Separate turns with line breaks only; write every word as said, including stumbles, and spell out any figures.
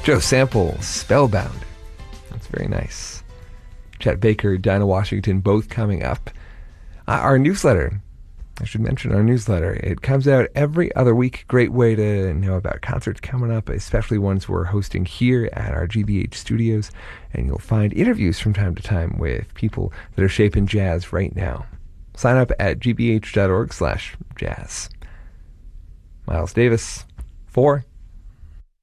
Joe Sample, Spellbound. That's very nice. Chet Baker, Dinah Washington, both coming up. Uh, our newsletter. I should mention our newsletter. It comes out every other week. Great way to know about concerts coming up, especially ones we're hosting here at our G B H studios. And you'll find interviews from time to time with people that are shaping jazz right now. Sign up at gbh.org slash jazz. Miles Davis for